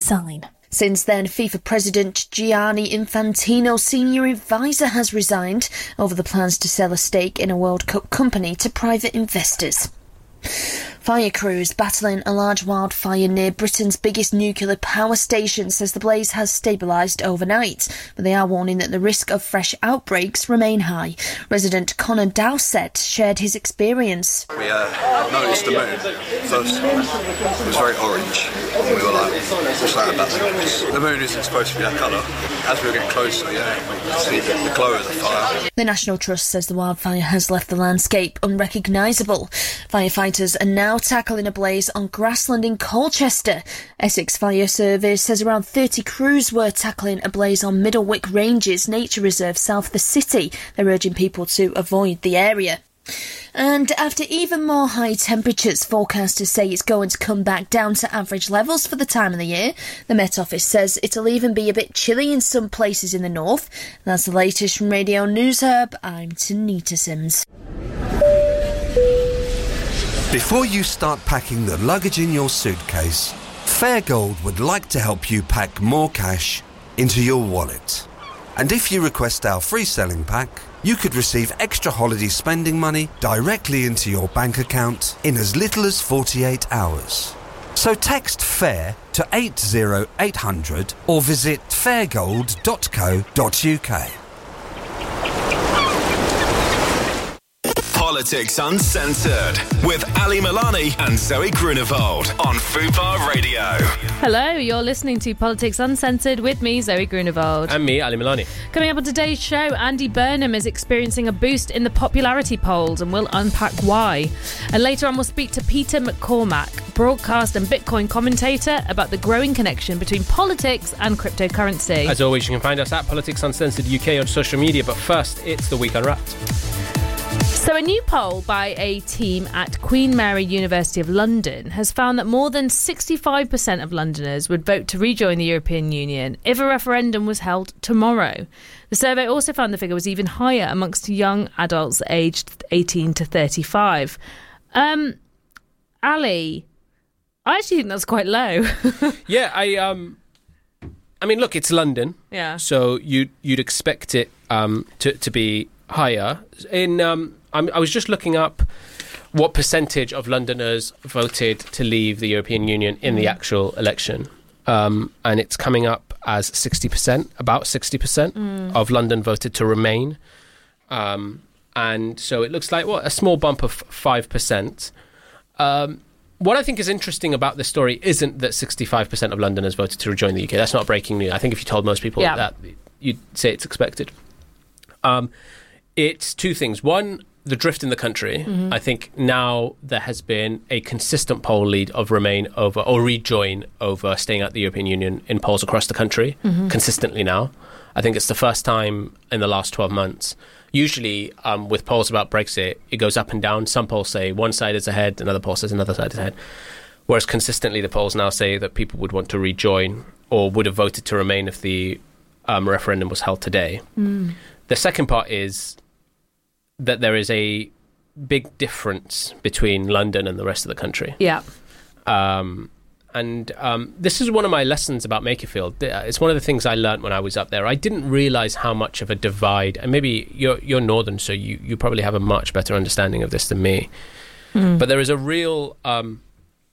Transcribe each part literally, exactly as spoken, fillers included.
resign. Since then, FIFA President Gianni Infantino's senior advisor has resigned over the plans to sell a stake in a World Cup company to private investors. Fire crews battling a large wildfire near Britain's biggest nuclear power station says the blaze has stabilised overnight, but they are warning that the risk of fresh outbreaks remain high. Resident Connor Dowsett shared his experience. We uh, noticed the moon first. It was very orange. And we were like, what's that about? The moon isn't supposed to be that colour. As we were getting closer, yeah, we could see the, the glow of the fire. The National Trust says the wildfire has left the landscape unrecognisable. Firefighters are now tackling a blaze on grassland in Colchester. Essex Fire Service says around thirty crews were tackling a blaze on Middlewick Ranges Nature Reserve south of the city. They're urging people to avoid the area. And after even more high temperatures, forecasters say it's going to come back down to average levels for the time of the year. The Met Office says it'll even be a bit chilly in some places in the north. That's the latest from Radio News Hub. I'm Tanita Sims. Before you start packing the luggage in your suitcase, Fairgold would like to help you pack more cash into your wallet. And if you request our free selling pack, you could receive extra holiday spending money directly into your bank account in as little as forty-eight hours. So text FAIR to eight zero eight hundred or visit fairgold dot co dot uk. Politics Uncensored with Ali Milani and Zoe Grunewald on Fubar Radio. Hello, you're listening to Politics Uncensored with me, Zoe Grunewald. And me, Ali Milani. Coming up on today's show, Andy Burnham is experiencing a boost in the popularity polls and we'll unpack why. And later on we'll speak to Peter McCormack, broadcast and Bitcoin commentator, about the growing connection between politics and cryptocurrency. As always, you can find us at Politics Uncensored U K on social media, but first, it's the Week Unwrapped. So a new poll by a team at Queen Mary University of London has found that more than sixty-five percent of Londoners would vote to rejoin the European Union if a referendum was held tomorrow. The survey also found the figure was even higher amongst young adults aged eighteen to thirty-five. Um, Ali, I actually think that's quite low. yeah, I um, I mean, look, it's London. Yeah. So you you'd expect it um to to be higher. In um, I'm, I was just looking up what percentage of Londoners voted to leave the European Union in the actual election, um, and it's coming up as sixty percent. About sixty percent mm. of London voted to remain, um, and so it looks like what a small bump of five percent. Um, what I think is interesting about this story isn't that sixty-five percent of Londoners voted to rejoin the U K. That's not breaking news. I think if you told most people yeah. that, you'd say it's expected. Um, It's two things. One, the drift in the country. Mm-hmm. I think now there has been a consistent poll lead of remain over or rejoin over staying at the European Union in polls across the country mm-hmm. consistently now. I think it's the first time in the last twelve months. Usually um, with polls about Brexit, it goes up and down. Some polls say one side is ahead, another poll says another side is ahead. Whereas consistently the polls now say that people would want to rejoin or would have voted to remain if the um, referendum was held today. Mm. The second part is that there is a big difference between London and the rest of the country. Yeah. Um, and um, this is one of my lessons about Makerfield. It's one of the things I learned when I was up there. I didn't realise how much of a divide, and maybe you're, you're northern, so you, you probably have a much better understanding of this than me. Mm. But there is a real um,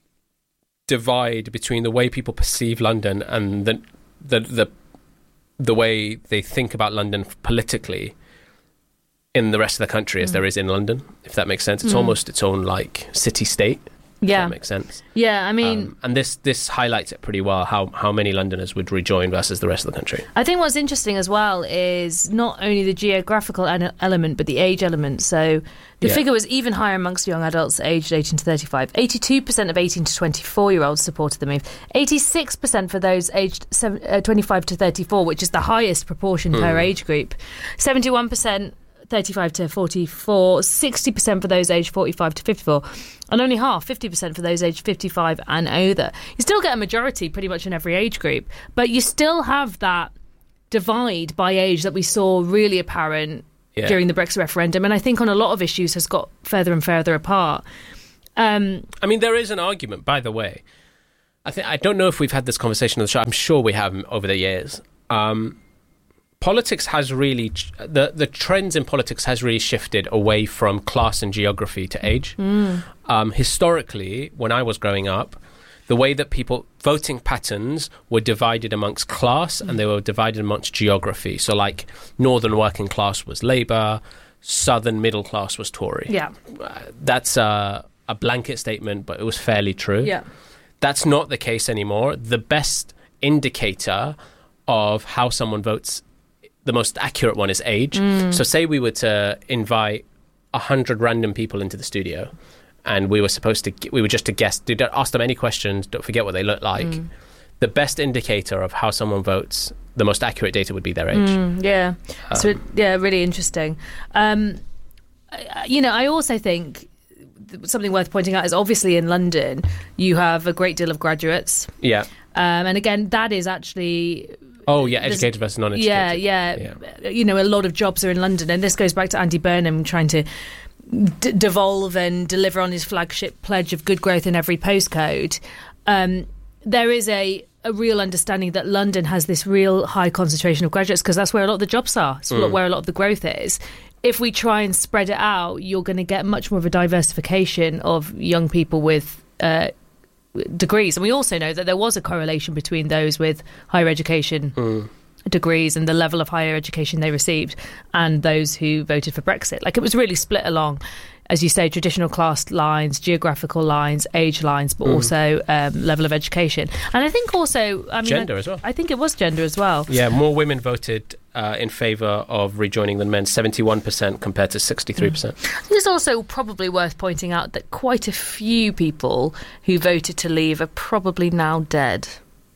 divide between the way people perceive London and the the the, the way they think about London politically in the rest of the country as mm. there is in London, if that makes sense. It's mm. almost its own like city-state, if yeah. that makes sense. Yeah, I mean... Um, and this this highlights it pretty well, how, how many Londoners would rejoin versus the rest of the country. I think what's interesting as well is not only the geographical an- element, but the age element. So the yeah. figure was even higher amongst young adults aged eighteen to thirty-five. eighty-two percent of eighteen to twenty-four-year-olds supported the move. eighty-six percent for those aged seven, uh, twenty-five to thirty-four, which is the highest proportion mm. per age group. seventy-one percent thirty-five to forty-four, sixty percent for those aged forty-five to fifty-four, and only half, fifty percent for those aged fifty-five and older. You still get a majority pretty much in every age group, but you still have that divide by age that we saw really apparent yeah. during the Brexit referendum, and I think on a lot of issues has got further and further apart. Um, I mean, there is an argument, by the way, I think I don't know if we've had this conversation on the show. I'm sure we have over the years. Um, politics has really the the trends in politics has really shifted away from class and geography to age. Mm. Um, historically, when I was growing up, the way that people voting patterns were divided amongst class mm. and they were divided amongst geography. So, like, northern working class was Labour, southern middle class was Tory. Yeah, uh, that's a, a blanket statement, but it was fairly true. Yeah. That's not the case anymore. The best indicator of how someone votes, the most accurate one, is age. Mm. So say we were to invite one hundred random people into the studio and we were supposed to, we were just to guess, don't ask them any questions, don't forget what they look like. Mm. The best indicator of how someone votes, the most accurate data would be their age. Mm, yeah. Um, so, yeah, really interesting. Um, you know, I also think something worth pointing out is obviously in London you have a great deal of graduates. Yeah. Um, and again, that is actually... Oh, yeah, educated versus non-educated. Yeah, yeah, yeah. You know, a lot of jobs are in London. And this goes back to Andy Burnham trying to d- devolve and deliver on his flagship pledge of good growth in every postcode. Um, there is a, a real understanding that London has this real high concentration of graduates because that's where a lot of the jobs are. It's mm. where a lot of the growth is. If we try and spread it out, you're going to get much more of a diversification of young people with uh, degrees. And we also know that there was a correlation between those with higher education mm. degrees and the level of higher education they received and those who voted for Brexit. Like, it was really split along, as you say, traditional class lines, geographical lines, age lines, but mm. also um, level of education. And I think also... I mean, gender I, as well. I think it was gender as well. Yeah, more women voted uh, in favour of rejoining than men, seventy-one percent compared to sixty-three percent. Mm. I think it's also probably worth pointing out that quite a few people who voted to leave are probably now dead.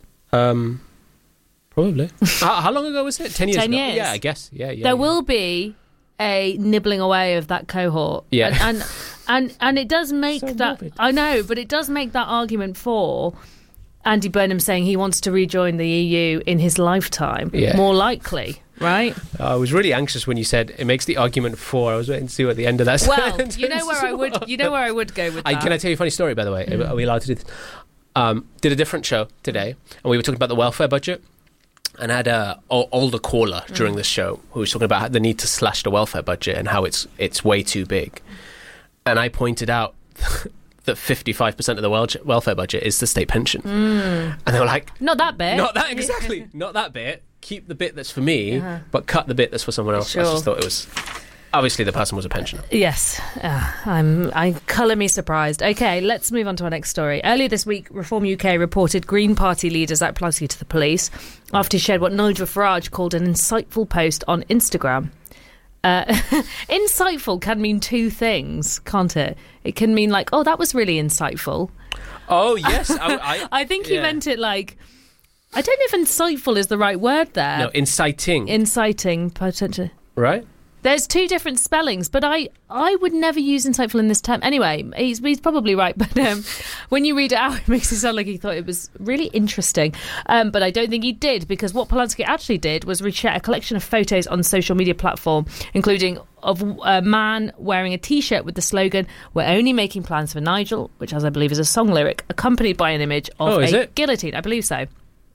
Um, probably. how, how long ago was it? Ten years Ten ago? years. Yeah, I guess. Yeah, yeah. There yeah. will be a nibbling away of that cohort. Yeah. And and, and, and it does make so that... morbid. I know, but it does make that argument for Andy Burnham saying he wants to rejoin the E U in his lifetime yeah. more likely, right? I was really anxious when you said it makes the argument for. I was waiting to see what the end of that Well, sentence you know where I would you know where I would go with that. I, can I tell you a funny story, by the way? Mm. Are we allowed to do this? Um, did a different show today, and we were talking about the welfare budget. And I had a o- older caller during mm. this show who was talking about the need to slash the welfare budget and how it's it's way too big. And I pointed out that fifty-five percent of the wel- welfare budget is the state pension. Mm. And they were like... Not that bit. Not that, exactly. Not that bit. Keep the bit that's for me, uh-huh. but cut the bit that's for someone else. Sure. I just thought it was... Obviously, the person was a pensioner. Yes, uh, I'm. I'm colour me surprised. Okay, let's move on to our next story. Earlier this week, Reform U K reported Green Party leader Zach Polansky to the police after he shared what Nigel Farage called an insightful post on Instagram. Uh, insightful can mean two things, can't it? It can mean like, oh, that was really insightful. Oh yes, I. I, I think yeah. he meant it like. I don't know if insightful is the right word there. No, inciting. Inciting, potentially. Right. There's two different spellings, but I, I would never use insightful in this term. Anyway, he's, he's probably right, but um, when you read it out, it makes it sound like he thought it was really interesting. Um, but I don't think he did, because what Polansky actually did was reshare a collection of photos on social media platform, including of a man wearing a T-shirt with the slogan, "We're only making plans for Nigel," which, as I believe, is a song lyric, accompanied by an image of oh, is a it? guillotine. I believe so.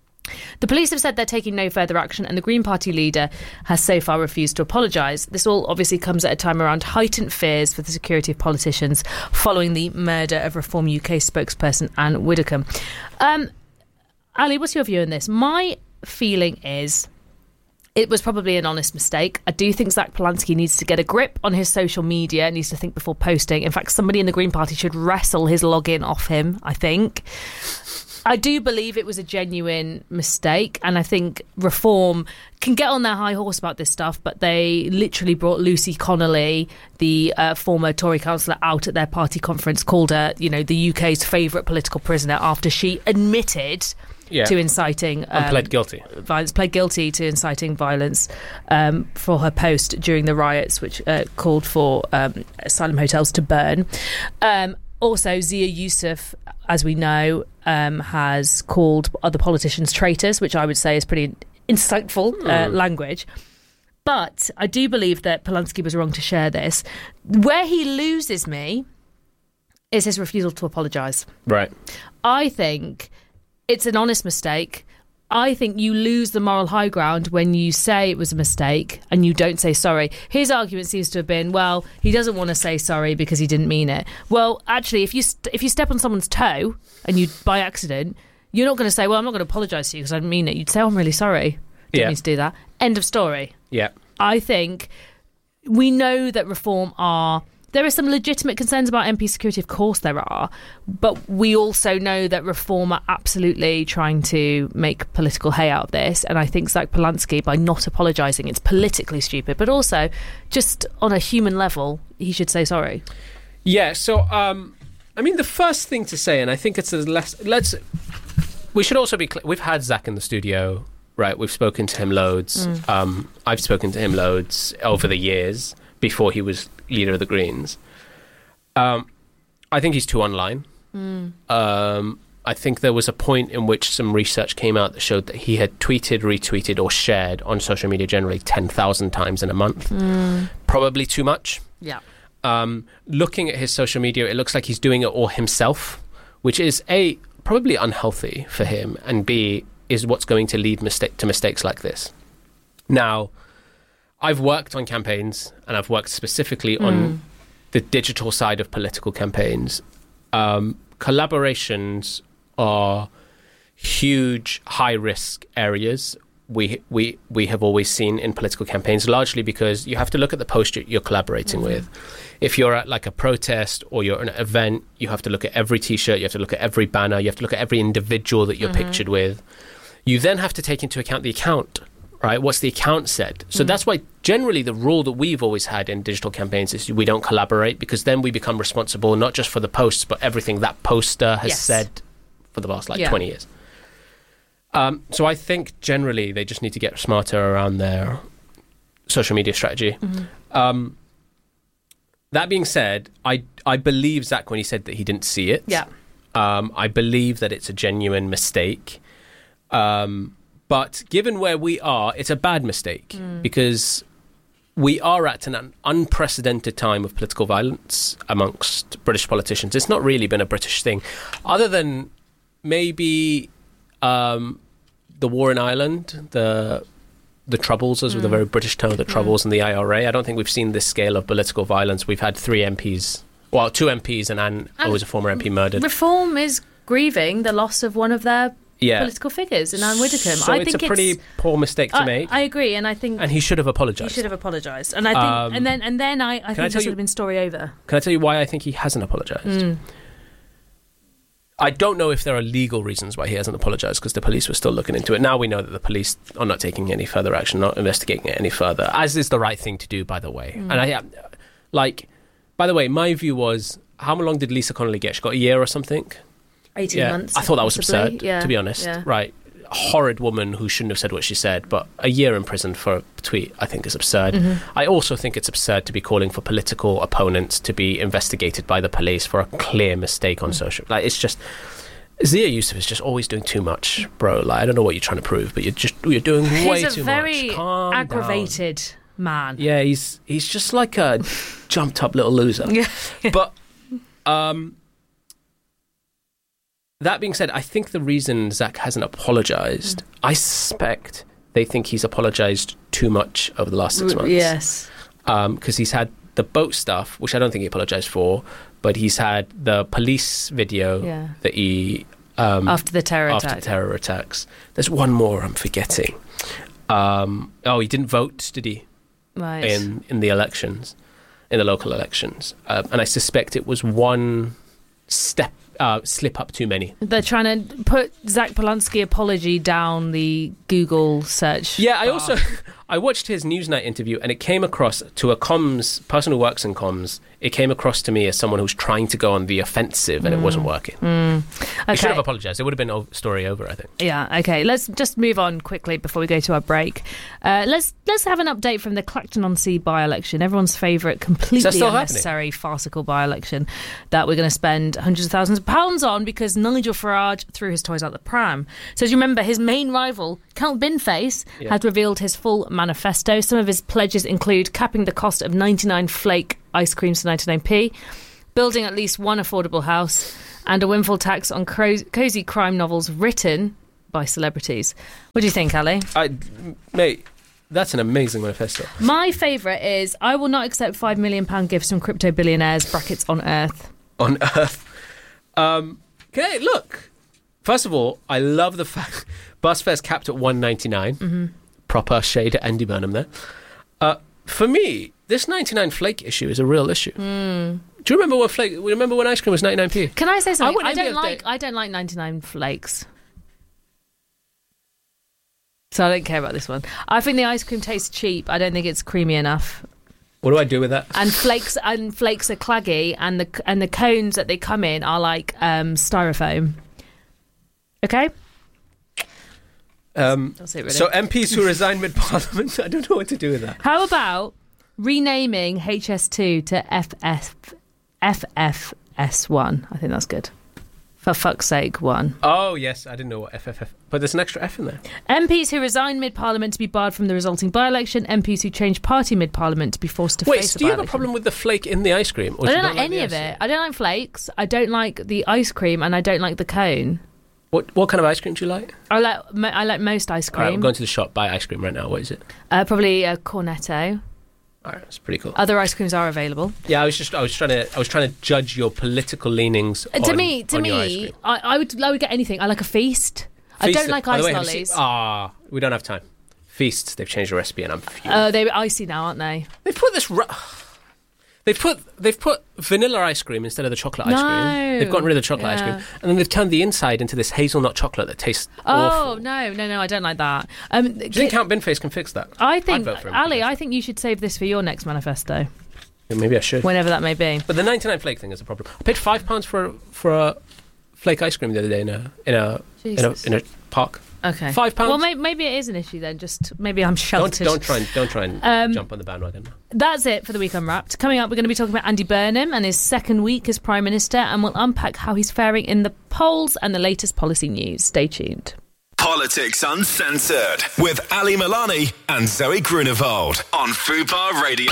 The police have said they're taking no further action, and the Green Party leader has so far refused to apologise. This all obviously comes at a time around heightened fears for the security of politicians following the murder of Reform U K spokesperson Anne Widdecombe. Um, Ali, what's your view on this? My feeling is it was probably an honest mistake. I do think Zach Polansky needs to get a grip on his social media, needs to think before posting. In fact, somebody in the Green Party should wrestle his login off him, I think. I do believe it was a genuine mistake, and I think Reform can get on their high horse about this stuff, but they literally brought Lucy Connolly, the uh, former Tory councillor, out at their party conference, called her, you know, the U K's favourite political prisoner after she admitted yeah. to inciting... Um, and pled guilty. Violence, pled guilty to inciting violence um, for her post during the riots, which uh, called for um, asylum hotels to burn. Um, also, Zia Youssef, as we know, um, has called other politicians traitors, which I would say is pretty insightful uh, mm. language. But I do believe that Polansky was wrong to share this. Where he loses me is his refusal to apologise. Right. I think it's an honest mistake. I think you lose the moral high ground when you say it was a mistake and you don't say sorry. His argument seems to have been, well, he doesn't want to say sorry because he didn't mean it. Well, actually, if you st- if you step on someone's toe and you by accident, you're not going to say, well, I'm not going to apologise to you because I didn't mean it. You'd say, oh, I'm really sorry. Didn't Yeah. mean to do that. End of story. Yeah. I think we know that reform are... There are some legitimate concerns about M P security, of course there are, but we also know that Reform are absolutely trying to make political hay out of this, and I think Zach Polanski, by not apologising, it's politically stupid, but also, just on a human level, he should say sorry. Yeah, so, um, I mean, the first thing to say, and I think it's a less... Let's... We should also be clear, we've had Zach in the studio, right? We've spoken to him loads. Mm. Um, I've spoken to him loads over the years, before he was leader of the Greens. Um, I think he's too online. Mm. Um, I think there was a point in which some research came out that showed that he had tweeted, retweeted or shared on social media generally ten thousand times in a month. Mm. Probably too much. Yeah. Um, looking at his social media, it looks like he's doing it all himself, which is A, probably unhealthy for him, and B, is what's going to lead mistake to mistakes like this. Now, I've worked on campaigns, and I've worked specifically mm. on the digital side of political campaigns. Um, collaborations are huge, high-risk areas we we we have always seen in political campaigns, largely because you have to look at the post you're collaborating mm-hmm. with. If you're at like a protest or you're at an event, you have to look at every T-shirt, you have to look at every banner, you have to look at every individual that you're mm-hmm. pictured with. You then have to take into account the account. Right, what's the account said? So mm. that's why generally the rule that we've always had in digital campaigns is we don't collaborate, because then we become responsible not just for the posts but everything that poster has yes. said for the last like yeah. twenty years. Um, so I think generally they just need to get smarter around their social media strategy. Mm-hmm. Um, that being said, I I believe Zach when he said that he didn't see it. Yeah. Um, I believe that it's a genuine mistake. Um But given where we are, it's a bad mistake mm. because we are at an unprecedented time of political violence amongst British politicians. It's not really been a British thing, other than maybe um, the war in Ireland, the the Troubles, as mm. with a very British tone, the Troubles mm. and the I R A. I don't think we've seen this scale of political violence. We've had three M Ps, well, two M Ps and Anne, who was a former M P, murdered. Reform is grieving the loss of one of their Yeah. political figures in Anne Widdecombe. So I it's think a pretty it's, poor mistake to I, make. I agree, and I think and he should have apologised. He should have apologised, and I think, Um, and then, and then I, I think I this tell would you- have been story over. Can I tell you why I think he hasn't apologised? Mm. I don't know if there are legal reasons why he hasn't apologised, because the police were still looking into it. Now we know that the police are not taking any further action, not investigating it any further, as is the right thing to do, by the way. Mm. And I, like, by the way, my view was, how long did Lisa Connolly get? She got a year or something? eighteen yeah. months. I thought that was possibly. absurd, yeah. to be honest. Yeah. Right. A horrid woman who shouldn't have said what she said, but a year in prison for a tweet, I think, is absurd. Mm-hmm. I also think it's absurd to be calling for political opponents to be investigated by the police for a clear mistake on mm. social. Like, it's just... Zia Yusuf is just always doing too much, bro. Like, I don't know what you're trying to prove, but you're just you're doing way he's too a very much. Calm aggravated down. man. Yeah, he's he's just like a jumped up little loser. Yeah. But um, that being said, I think the reason Zach hasn't apologised, mm. I suspect they think he's apologised too much over the last six months. Yes, because um, he's had the boat stuff, which I don't think he apologised for. But he's had the police video yeah. that he... Um, after the terror after attack. terror attacks. There's one more I'm forgetting. Um, oh, he didn't vote, did he? Right. In, in the elections, in the local elections. Uh, and I suspect it was one step, uh, slip up too many. They're trying to put Zach Polanski apology down the Google search Yeah, I bar. also... I watched his Newsnight interview, and it came across to a comms person who works in comms. It came across to me as someone who's trying to go on the offensive, and mm. it wasn't working. Mm. Okay. He should have apologised. It would have been a story over, I think. Yeah. Okay. Let's just move on quickly before we go to our break. Uh, let's let's have an update from the Clacton-on-Sea by-election. Everyone's favourite, completely unnecessary, farcical by-election that we're going to spend hundreds of thousands of pounds on because Nigel Farage threw his toys out the pram. So as you remember, his main rival, Count Binface, yeah. has revealed his full manifesto. Some of his pledges include capping the cost of ninety-nine flake ice creams to ninety-nine p, building at least one affordable house, and a windfall tax on cro- cosy crime novels written by celebrities. What do you think, Ali? I, mate, that's an amazing manifesto. My favourite is, I will not accept five million pounds gifts from crypto billionaires, brackets on Earth. On Earth. Um, okay, look. First of all, I love the fact bus fare's capped at one ninety-nine. Mm-hmm. Proper shade at Andy Burnham there. Uh, for me, this ninety-nine flake issue is a real issue. Mm. Do you remember when flake? Remember when ice cream was ninety-nine p? Can I say something? I, I don't like. I don't like ninety-nine flakes. So I don't care about this one. I think the ice cream tastes cheap. I don't think it's creamy enough. What do I do with that? And flakes and flakes are claggy, and the and the cones that they come in are like um, styrofoam. Okay. Um, That's it, really. So M Ps who resign mid-parliament, I don't know what to do with that. How about renaming H S two to F F F F S one? I think that's good. For fuck's sake, one. Oh, yes, I didn't know what F F F... But there's an extra F in there. M Ps who resign mid-parliament to be barred from the resulting by-election. M Ps who change party mid-parliament to be forced to Wait, face so a do you have a by-election. problem with the flake in the ice cream? Or I do you don't like any the of ice it. cream? I don't like flakes. I don't like the ice cream, and I don't like the cone. What what kind of ice cream do you like? I like mo- I like most ice All right, cream. I'm going to the shop, buy ice cream right now. What is it? uh, probably a Cornetto. All right, that's pretty cool. Other ice creams are available. Yeah, I was just I was trying to I was trying to judge your political leanings. Uh, to on, me, to on your ice me, cream. I, I would I would get anything. I like a feast. I Feast- don't like by the ice way, have you seen- lollies. Ah, we don't have time. Feasts, they've changed the recipe, and I'm fuming. Uh, they're icy now, aren't they? They've put this. Ru- They've put they've put vanilla ice cream instead of the chocolate ice No. cream. They've gotten rid of the chocolate ice Yeah. cream, and then they've turned the inside into this hazelnut chocolate that tastes Oh awful. no, no, no! I don't like that. Um, Do you think Count Binface can fix that? I I'd think, vote for him. Ali, I think you should save this for your next manifesto, Yeah, maybe I should. whenever that may be. But the ninety-nine flake thing is a problem. I paid five pounds for for a flake ice cream the other day in a in a in a, Jesus. in a park. Okay, Five pounds? Well, may- maybe it is an issue then. Just maybe I'm Don't sheltered. don't try and don't try and Um, jump on the bandwagon. That's it for the Week Unwrapped. Coming up, we're going to be talking about Andy Burnham and his second week as Prime Minister, and we'll unpack how he's faring in the polls and the latest policy news. Stay tuned. Politics Uncensored with Ali Milani and Zoe Grunewald on Fubar Radio.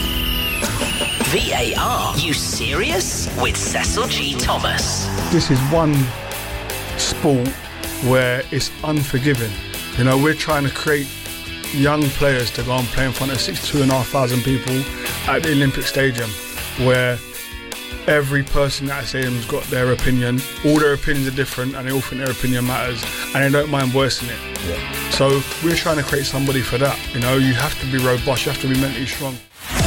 V A R, you serious? With Cecil G. Thomas. This is one sport where it's unforgiving. You know, we're trying to create young players to go and play in front of sixty-two and a half thousand people at the Olympic Stadium, where every person at that stadium's got their opinion. All their opinions are different, and they all think their opinion matters, and they don't mind voicing it. Yeah. So we're trying to create somebody for that. You know, you have to be robust, you have to be mentally strong.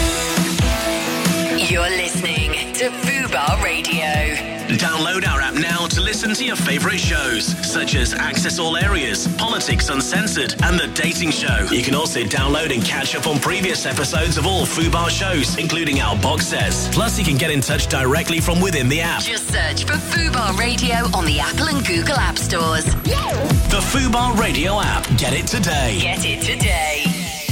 You're listening to Fubar Radio. Download our app now to listen to your favourite shows, such as Access All Areas, Politics Uncensored, and The Dating Show. You can also download and catch up on previous episodes of all Fubar shows, including our box sets. Plus, you can get in touch directly from within the app. Just search for Fubar Radio on the Apple and Google App Stores. The Fubar Radio app. Get it today. Get it today.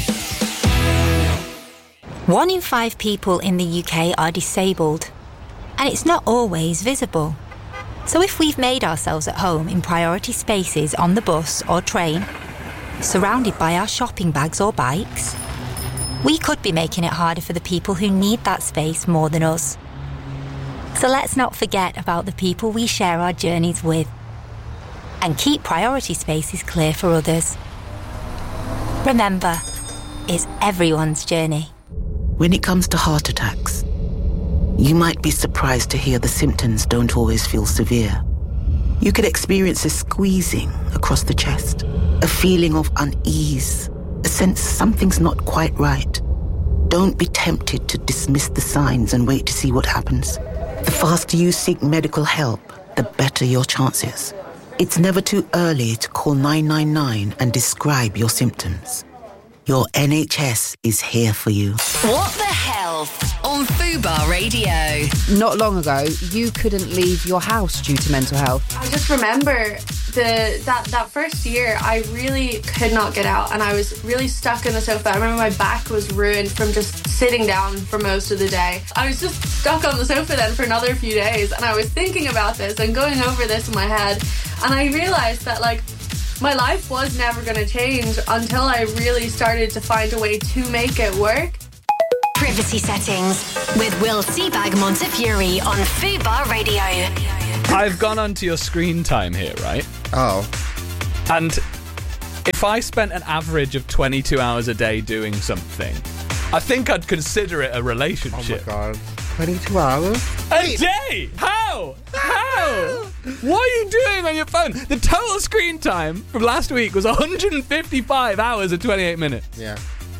One in five people in the U K are disabled, and it's not always visible. So if we've made ourselves at home in priority spaces on the bus or train, surrounded by our shopping bags or bikes, we could be making it harder for the people who need that space more than us. So let's not forget about the people we share our journeys with, and keep priority spaces clear for others. Remember, it's everyone's journey. When it comes to heart attacks, you might be surprised to hear the symptoms don't always feel severe. You could experience a squeezing across the chest, a feeling of unease, a sense something's not quite right. Don't be tempted to dismiss the signs and wait to see what happens. The faster you seek medical help, the better your chances. It's never too early to call nine nine nine and describe your symptoms. Your N H S is here for you. What the Health on Fubar Radio. Not long ago, you couldn't leave your house due to mental health. I just remember the that, that first year, I really could not get out, and I was really stuck in the sofa. I remember my back was ruined from just sitting down for most of the day. I was just stuck on the sofa then for another few days, and I was thinking about this and going over this in my head, and I realised that, like, my life was never going to change until I really started to find a way to make it work. privacy settings with Will Seabag Montefiore on Fubar Radio. I've gone onto your screen time here, right? Oh. And if I spent an average of twenty-two hours a day doing something, I think I'd consider it a relationship. Oh my god. twenty-two hours? A day? How? How? What are you doing on your phone? The total screen time from last week was one hundred fifty-five hours and twenty-eight minutes. Yeah.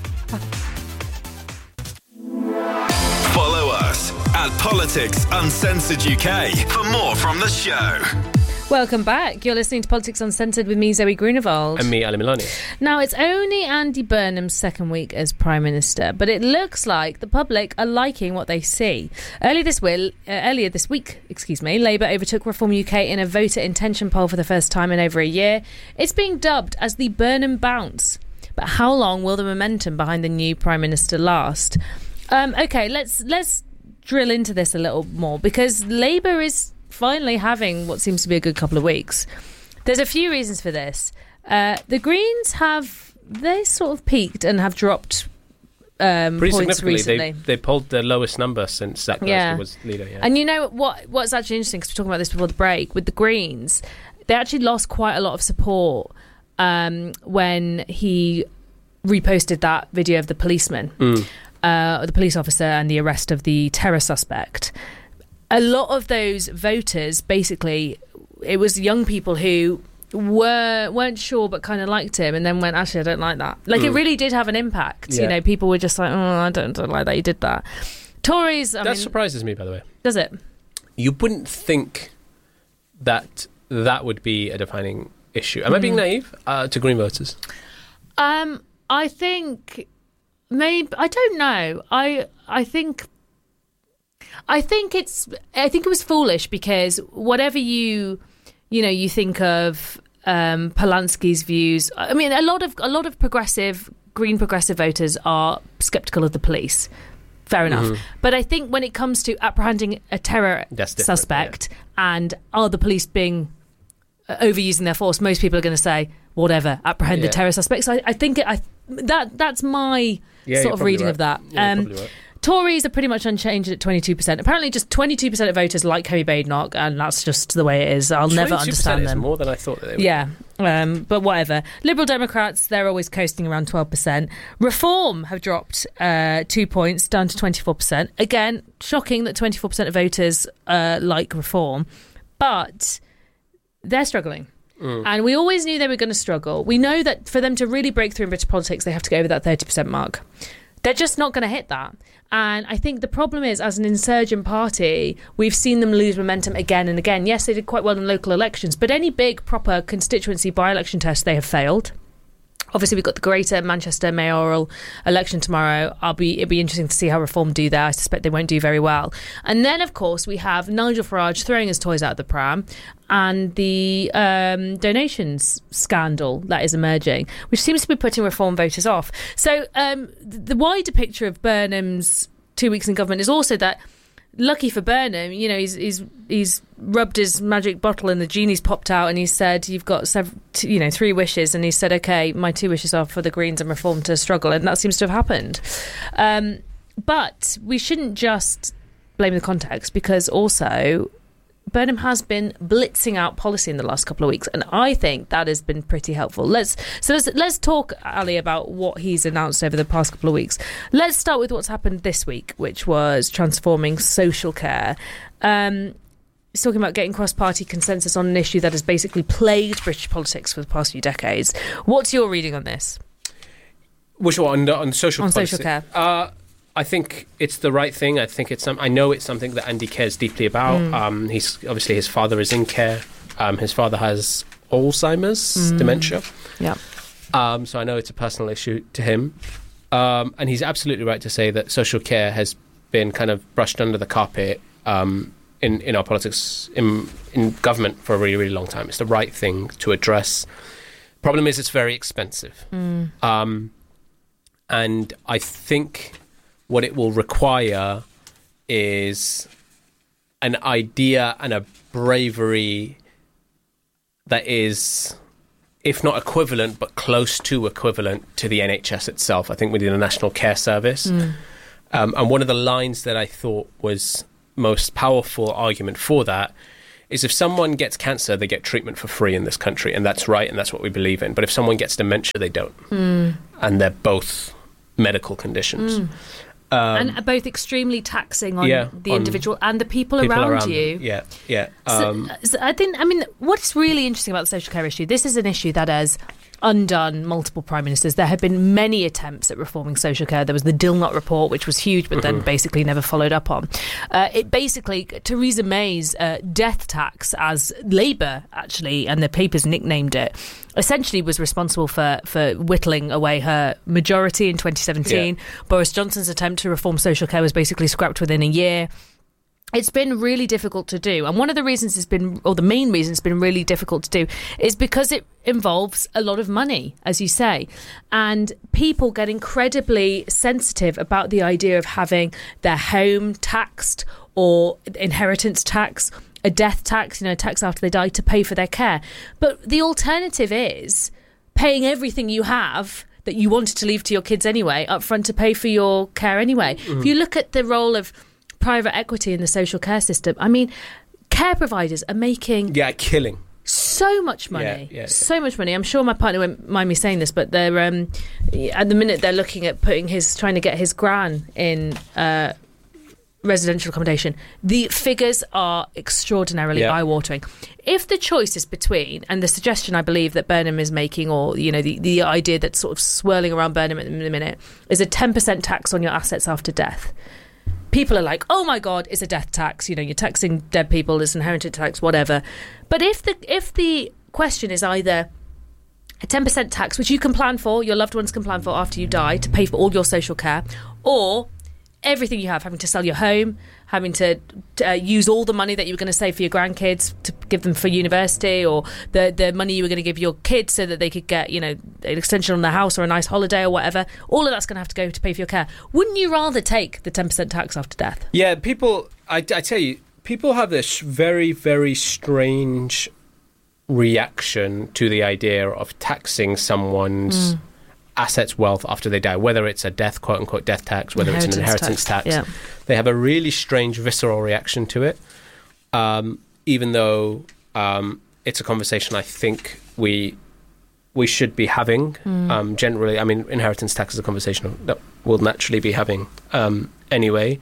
Follow us at Politics Uncensored U K for more from the show. Welcome back. You're listening to Politics Uncensored with me, Zoe Grunewald. And me, Ali Milani. Now, it's only Andy Burnham's second week as Prime Minister, but it looks like the public are liking what they see. Earlier this, will, uh, earlier this week, excuse me, Labour overtook Reform U K in a voter intention poll for the first time in over a year. It's being dubbed as the Burnham Bounce. But how long will the momentum behind the new Prime Minister last? Um, OK, let's let's drill into this a little more, because Labour is finally having what seems to be a good couple of weeks. There's a few reasons for this. Uh, the Greens have, they sort of peaked and have dropped um, Pretty points significantly. recently. They, they pulled their lowest number since Zach Yeah. Grosvenor was leader. Yeah. And you know what? What's actually interesting, because we were talking about this before the break, with the Greens, they actually lost quite a lot of support um, when he reposted that video of the policeman, Mm. uh, the police officer, and the arrest of the terror suspect. A lot of those voters, basically, it was young people who were weren't sure but kind of liked him, and then went, actually, I don't like that. Like, mm. it really did have an impact. Yeah. You know, people were just like, oh, I don't, don't like that you did that. Tories, I that mean, surprises me, by the way. Does it? You wouldn't think that that would be a defining issue. Am mm. I being naive uh, to Green voters? Um, I think maybe I don't know. I I think. I think it's. I think it was foolish, because whatever you, you know, you think of um, Polanski's views. I mean, a lot of a lot of progressive Green progressive voters are sceptical of the police. Fair enough, mm-hmm. But I think when it comes to apprehending a terror suspect, yeah. and are the police being uh, overusing their force, most people are going to say whatever, apprehend yeah. the terror suspects. So I, I think it, I that that's my yeah, sort of reading right. of that. Yeah, um, right. Tories are pretty much unchanged at twenty-two percent. Apparently just twenty-two percent of voters like Kemi Badenoch, and that's just the way it is. I'll never understand them. Is more than I thought they would. Yeah, um, but whatever. Liberal Democrats, they're always coasting around twelve percent. Reform have dropped uh, two points, down to twenty-four percent. Again, shocking that twenty-four percent of voters uh, like Reform, but they're struggling. Mm. And we always knew they were going to struggle. We know that for them to really break through in British politics, they have to go over that thirty percent mark. They're just not going to hit that. And I think the problem is, as an insurgent party, we've seen them lose momentum again and again. Yes, they did quite well in local elections, but any big, proper constituency by-election test, they have failed. Obviously, we've got the Greater Manchester mayoral election tomorrow. I'll be it'll be interesting to see how Reform do there. I suspect they won't do very well. And then, of course, we have Nigel Farage throwing his toys out of the pram, and the um, donations scandal that is emerging, which seems to be putting Reform voters off. So um, the wider picture of Burnham's two weeks in government is also that, lucky for Burnham, you know, he's he's he's rubbed his magic bottle and the genie's popped out, and he said, "You've got several, t- you know, three wishes," and he said, "Okay, my two wishes are for the Greens and Reform to struggle," and that seems to have happened. Um, but we shouldn't just blame the context, because also Burnham has been blitzing out policy in the last couple of weeks, and I think that has been pretty helpful. Let's so let's, let's talk, Ali, about what he's announced over the past couple of weeks. Let's start with what's happened this week, which was transforming social care. Um, he's talking about getting cross-party consensus on an issue that has basically plagued British politics for the past few decades. What's your reading on this? Which one? On, on social on policy? social care. Uh, I think it's the right thing. I think it's some, I know it's something that Andy cares deeply about. Mm. Um, he's obviously his father is in care. Um, his father has Alzheimer's, mm. dementia. Yeah. Um, so I know it's a personal issue to him. Um, and he's absolutely right to say that social care has been kind of brushed under the carpet um, in in our politics, in in government for a really really long time. It's the right thing to address. Problem is, it's very expensive. Mm. Um, and I think what it will require is an idea and a bravery that is, if not equivalent, but close to equivalent to the N H S itself. I think we need a national care service. Mm. Um, and one of the lines that I thought was most powerful argument for that is if someone gets cancer, they get treatment for free in this country, and that's right, and that's what we believe in. But if someone gets dementia, they don't. Mm. And they're both medical conditions. Mm. Um, and are both extremely taxing on yeah, the on individual and the people, people around, around you. them. Yeah, yeah. So- Um, so I think, I mean, what's really interesting about the social care issue, this is an issue that has undone multiple prime ministers. There have been many attempts at reforming social care. There was the Dilnot report, which was huge, but then Mhm. basically never followed up on. Uh, it basically, Theresa May's uh, death tax, as Labour actually, and the papers nicknamed it, essentially was responsible for, for whittling away her majority in twenty seventeen. Yeah. Boris Johnson's attempt to reform social care was basically scrapped within a year. It's been really difficult to do. And one of the reasons it's been, or the main reason it's been really difficult to do, is because it involves a lot of money, as you say. And people get incredibly sensitive about the idea of having their home taxed or inheritance tax, a death tax, you know, tax after they die to pay for their care. But the alternative is paying everything you have that you wanted to leave to your kids anyway up front to pay for your care anyway. Mm-hmm. If you look at the role of private equity in the social care system, I mean, care providers are making yeah, killing. so much money, Yeah, yeah, so much money. I'm sure my partner won't mind me saying this, but they're um, at the minute they're looking at putting his, trying to get his gran in uh, residential accommodation. The figures are extraordinarily Yeah. eye-watering. If the choice is between, and the suggestion I believe that Burnham is making, or you know, the, the idea that's sort of swirling around Burnham at the minute, is a ten percent tax on your assets after death. People are like, oh my God, it's a death tax. You know, you're taxing dead people, it's inheritance tax, whatever. But if the if the question is either a ten percent tax, which you can plan for, your loved ones can plan for after you die to pay for all your social care, or everything you have, having to sell your home, having to, to uh, use all the money that you were going to save for your grandkids to give them for university, or the the money you were going to give your kids so that they could get, you know, an extension on their house or a nice holiday or whatever, all of that's going to have to go to pay for your care. Wouldn't you rather take the ten percent tax after death? Yeah, people, I, I tell you, people have this very, very strange reaction to the idea of taxing someone's Mm. assets, wealth after they die, whether it's a death, quote unquote, death tax, whether it's an Inheritance inheritance tax. tax, yeah. They have a really strange, visceral reaction to it, um, even though um, it's a conversation I think we we should be having. Mm. Um, generally, I mean, inheritance tax is a conversation that we'll naturally be having um, anyway.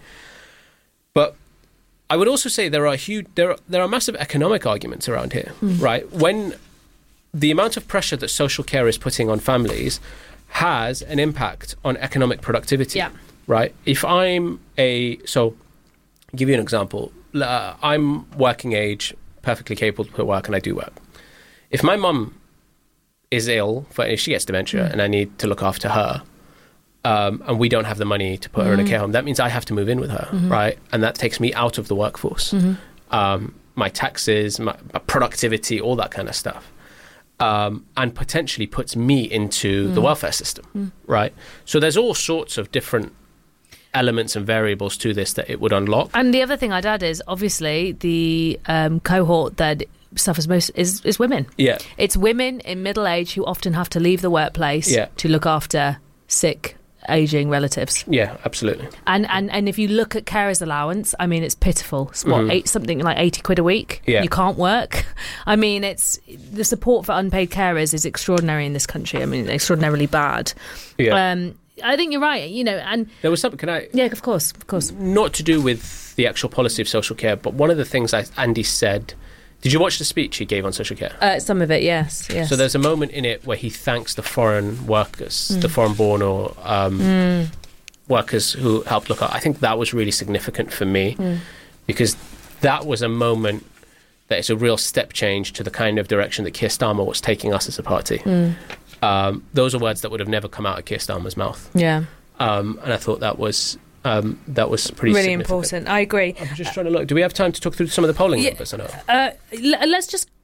But I would also say there are huge, there are, there are massive economic arguments around here, Mm. right? When the amount of pressure that social care is putting on families has an impact on economic productivity, Yeah. right? If I'm a, so I'll give you an example. Uh, I'm working age, perfectly capable to put work, and I do work. If my mum is ill, for, if she gets dementia, Mm. and I need to look after her, um, and we don't have the money to put her in a Mm. care home, that means I have to move in with her, Mhm. right? And that takes me out of the workforce. Mhm. Um, my taxes, my, my productivity, all that kind of stuff. Um, and potentially puts me into the Mm. welfare system, Mm. right? So there's all sorts of different elements and variables to this that it would unlock. And the other thing I'd add is, obviously, the um, cohort that suffers most is, is women. Yeah. It's women in middle age who often have to leave the workplace Yeah. to look after sick, ageing relatives. Yeah, absolutely. And, and and if you look at carers allowance, I mean, it's pitiful. It's what, Mhm. eight, something like eighty quid a week? Yeah. You can't work. I mean, it's the support for unpaid carers is extraordinary in this country. I mean, extraordinarily bad. Yeah. Um, I think you're right, you know, and... There was something, can I... Yeah, of course, of course. Not to do with the actual policy of social care, but one of the things I, Andy said... Did you watch the speech he gave on social care? Uh, some of it, yes, yes. So there's a moment in it where he thanks the foreign workers, Mm. the foreign-born or um, Mm. workers who helped look out. I think that was really significant for me Mm. because that was a moment that is a real step change to the kind of direction that Keir Starmer was taking us as a party. Mm. Um, those are words that would have never come out of Keir Starmer's mouth. Yeah. Um, and I thought that was um, that was pretty Really significant. important. I agree. I'm just trying to look. Do we have time to talk through some of the polling Yeah. numbers or no? Uh, l- let's just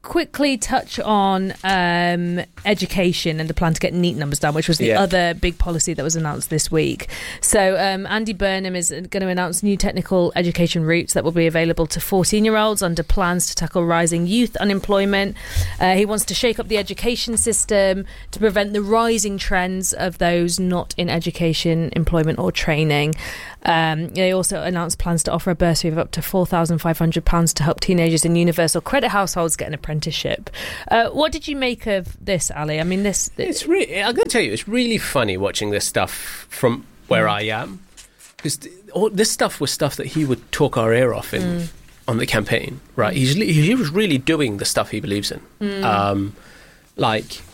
quickly touch on um, education and the plan to get NEET numbers down, which was the Yeah. other big policy that was announced this week. So um, Andy Burnham is going to announce new technical education routes that will be available to fourteen-year-olds under plans to tackle rising youth unemployment. Uh, he wants to shake up the education system to prevent the rising trends of those not in education, employment or training. Um, they also announced plans to offer a bursary of up to four thousand five hundred pounds to help teenagers in universal credit households get an apprenticeship. Uh, what did you make of this, Ali? I mean, this... It's really, I'm going to tell you, it's really funny watching this stuff from where I am. Because th- all this stuff was stuff that he would talk our ear off in Mm. on the campaign, right? He's, li- he was really doing the stuff he believes in. Mm. Um, like...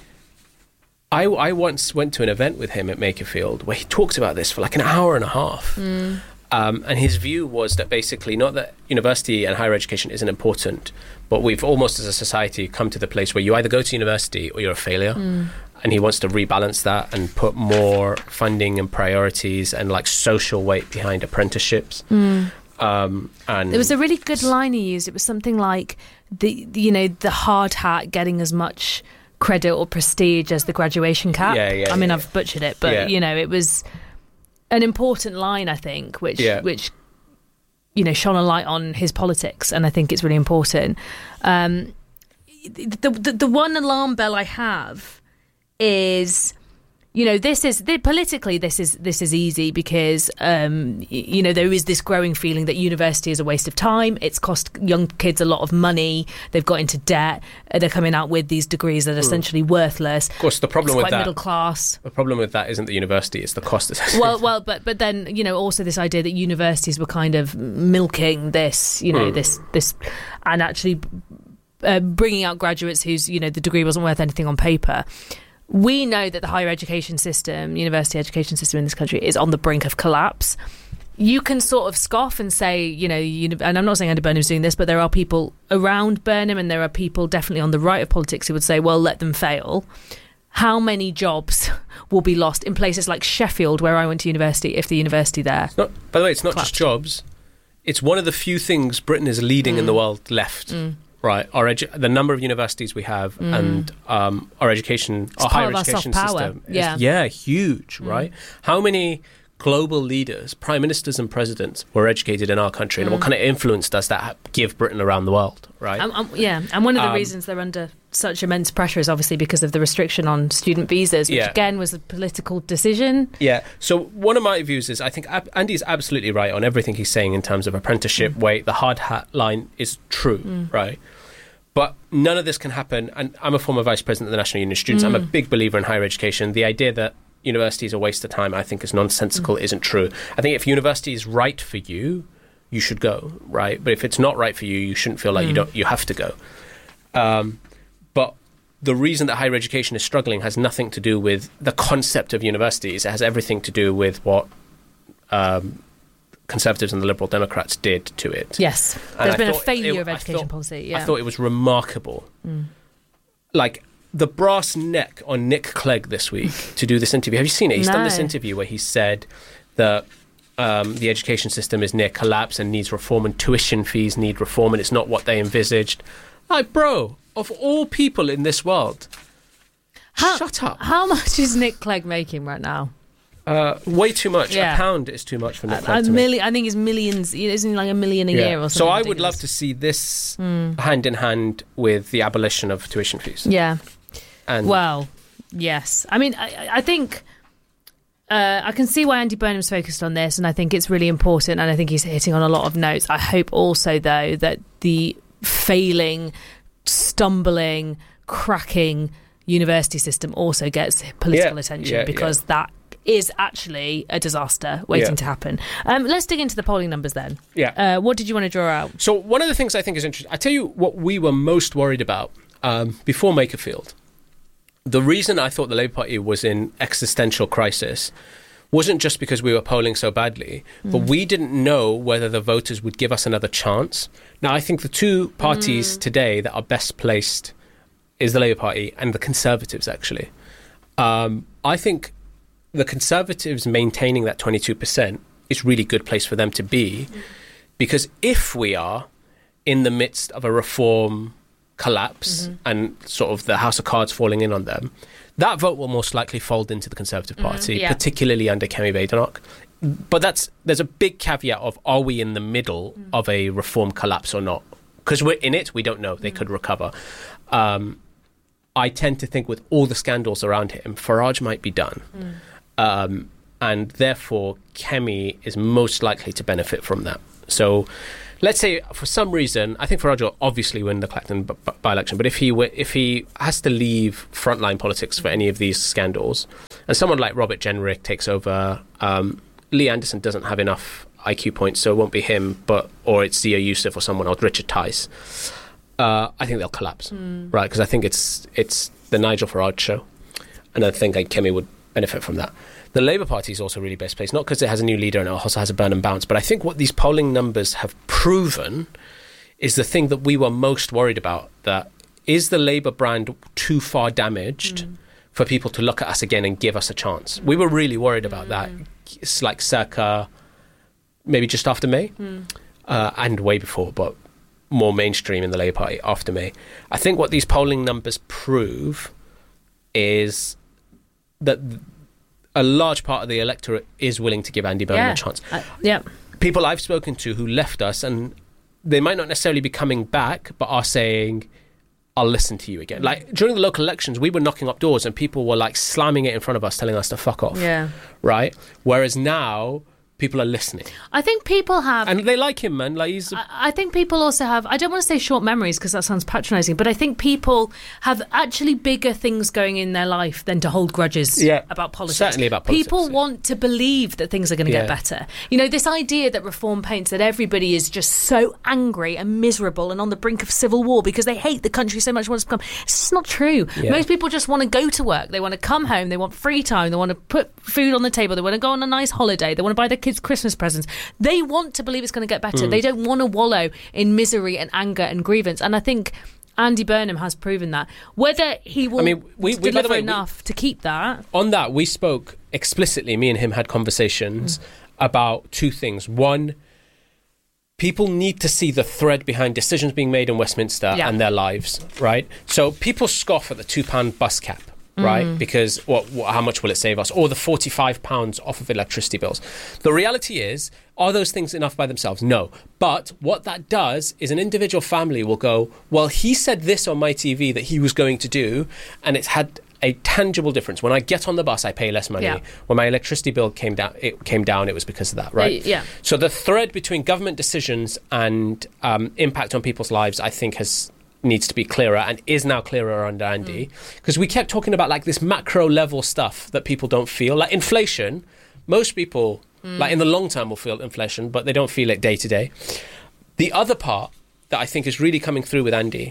I, I once went to an event with him at Makerfield where he talked about this for like an hour and a half. Mm. Um, and his view was that basically not that university and higher education isn't important, but we've almost as a society come to the place where you either go to university or you're a failure. Mm. And he wants to rebalance that and put more funding and priorities and like social weight behind apprenticeships. Mm. Um, and There was a really good line he used. It was something like, the, the you know, the hard hat getting as much credit or prestige as the graduation cap. Yeah, yeah, I mean, yeah. I've butchered it, but Yeah. you know, it was an important line, I think, which Yeah. which you know shone a light on his politics, and I think it's really important. Um, the, the the one alarm bell I have is, you know, this is the, politically this is this is easy because um, y- you know there is this growing feeling that university is a waste of time. It's cost young kids a lot of money. They've got into debt. Uh, They're coming out with these degrees that are Mm. essentially worthless. Of course, the problem It's with quite that, middle class. the problem with that isn't the university; it's the cost associated. Well, well, but but then you know also this idea that universities were kind of milking this, you know, Mm. this this, and actually uh, bringing out graduates whose you know the degree wasn't worth anything on paper. We know that the higher education system, university education system in this country, is on the brink of collapse. You can sort of scoff and say, you know, uni- and I'm not saying Andy Burnham's doing this, but there are people around Burnham and there are people definitely on the right of politics who would say, well, let them fail. How many jobs will be lost in places like Sheffield, where I went to university, if the university there... Not, by the way, it's not collapsed? just jobs. It's one of the few things Britain is leading in Mm. the world left. Mm. Right, our edu- the number of universities we have Mm. and um, our education, It's our part higher of our education soft power, system, is, yeah. yeah, huge. Mm. Right, how many global leaders, prime ministers, and presidents were educated in our country, and what Mm. kind of influence does that ha- give Britain around the world? Right, Um, um, yeah, and one of the Um, reasons they're under such immense pressure is obviously because of the restriction on student visas, which Yeah. again was a political decision. Yeah. So one of my views is I think Ab- Andy is absolutely right on everything he's saying in terms of apprenticeship weight. The hard hat line is true, Mm. right? But none of this can happen. And I'm a former vice president of the National Union of Students. I'm a Mm. big believer in higher education. The idea that university is a waste of time, I think, is nonsensical, Mm. isn't true. I think if university is right for you, you should go, right? But if it's not right for you, you shouldn't feel like you Mm. don't. You have to go. Um, but the reason that higher education is struggling has nothing to do with the concept of universities. It has everything to do with what um, Conservatives and the Liberal Democrats did to it. Yes, And there's I been a thought failure it- of I education thought- policy. Yeah, I thought it was remarkable. Mm. Like the brass neck on Nick Clegg this week to do this interview. Have you seen it? He's done this No. interview where he said that um, the education system is near collapse and needs reform, and tuition fees need reform, and it's not what they envisaged. Like, bro, of all people in this world, How, shut up. How much is Nick Clegg making right now? Uh, way too much. Yeah. A pound is too much for Nick A, Clegg a to make. million. I think it's millions. Isn't it like a million a year or something? So I would love ridiculous? to see this Mm. hand in hand with the abolition of tuition fees. Yeah. And Well, yes. I mean, I, I think uh, I can see why Andy Burnham's focused on this, and I think it's really important, and I think he's hitting on a lot of notes. I hope also, though, that the failing, stumbling, cracking university system also gets political Yeah, attention, yeah, because that is actually a disaster waiting Yeah. to happen. Um, let's dig into the polling numbers then. Yeah. Uh, what did you want to draw out? So one of the things I think is interesting, I tell you what we were most worried about um, before Makerfield. The reason I thought the Labour Party was in existential crisis wasn't just because we were polling so badly, but Mm. we didn't know whether the voters would give us another chance. Now, I think the two parties Mm. today that are best placed is the Labour Party and the Conservatives, actually. Um, I think the Conservatives maintaining that twenty-two percent is a really good place for them to be, because if we are in the midst of a reform collapse Mm-hmm. and sort of the House of Cards falling in on them, that vote will most likely fold into the Conservative Party, Mm-hmm. yeah. particularly under Kemi Badenoch. But that's there's a big caveat of, are we in the middle Mm. of a reform collapse or not? Because we're in it, we don't know. They Mm. could recover. Um, I tend to think with all the scandals around him, Farage might be done. Mm. Um, and therefore, Kemi is most likely to benefit from that. So let's say for some reason, I think Farage will obviously win the Clacton b- b- by-election, but if he w- if he has to leave frontline politics for any of these scandals, and someone like Robert Jenrick takes over, um, Lee Anderson doesn't have enough I Q points, so it won't be him, but or it's Zia Youssef or someone else, Richard Tice. Uh, I think they'll collapse, Mm. right? Because I think it's it's the Nigel Farage show, and I think like, Kemi would benefit from that. The Labour Party is also really best placed, not because it has a new leader and it also has a burn and bounce, but I think what these polling numbers have proven is the thing that we were most worried about, that is the Labour brand too far damaged mm. for people to look at us again and give us a chance? We were really worried about mm. that. It's like circa maybe just after May mm. uh, and way before, but more mainstream in the Labour Party after May. I think what these polling numbers prove is that a large part of the electorate is willing to give Andy Burnham yeah. a chance. Uh, yeah. People I've spoken to who left us, and they might not necessarily be coming back, but are saying, I'll listen to you again. Like, during the local elections, we were knocking up doors and people were, like, slamming it in front of us, telling us to fuck off. Yeah. Right? Whereas now, people are listening. I think people have... And they like him, man. Like he's. A, I, I think people also have... I don't want to say short memories because that sounds patronising, but I think people have actually bigger things going in their life than to hold grudges yeah, about politics. Certainly about politics. People want to believe that things are going to yeah. get better. You know, this idea that reform paints that everybody is just so angry and miserable and on the brink of civil war because they hate the country so much, want to become... It's just not true. Yeah. Most people just want to go to work. They want to come home. They want free time. They want to put food on the table. They want to go on a nice holiday. They want to buy their kids Christmas presents. They want to believe it's going to get better. Mm. They don't want to wallow in misery and anger and grievance. And I think Andy Burnham has proven that. Whether he will I mean, we, we, deliver way, enough we, to keep that. On that, we spoke explicitly, me and him had conversations mm. about two things. One, people need to see the thread behind decisions being made in Westminster yeah. and their lives, right? So people scoff at the two pound bus cap. Right, mm. because what, what? How much will it save us? Or the forty-five pounds off of electricity bills. The reality is, are those things enough by themselves? No. But what that does is an individual family will go, well, he said this on my T V that he was going to do, and it's had a tangible difference. When I get on the bus, I pay less money. Yeah. When my electricity bill came down, it came down. It was because of that, right? Yeah. So the thread between government decisions and um, impact on people's lives, I think, has. needs to be clearer and is now clearer under Andy because mm. we kept talking about like this macro level stuff that people don't feel, like inflation. Most people mm. like in the long term will feel inflation, but they don't feel it day to day. The other part that I think is really coming through with Andy